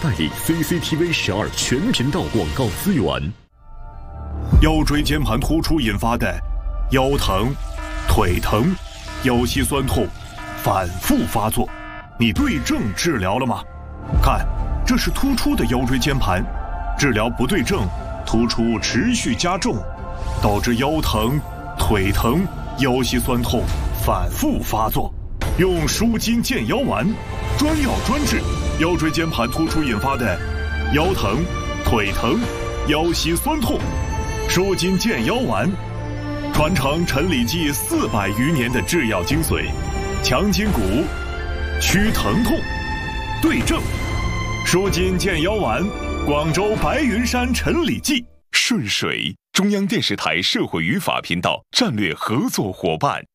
代理 CCTV 12全频道广告资源。 腰椎间盘突出引发的腰疼、腿疼、腰膝酸痛反复发作，你对症治疗了吗？看，这是突出的腰椎间盘，治疗不对症，突出持续加重，导致腰疼、腿疼、腰膝酸痛反复发作。用舒筋健腰丸，专药专治腰椎间盘突出引发的腰疼、腿疼、腰膝酸痛。舒筋健腰丸，传承陈李济400余年的制药精髓，强筋骨，祛疼痛，对症。舒筋健腰丸，广州白云山陈李济。 顺水，中央电视台社会与法频道战略合作伙伴。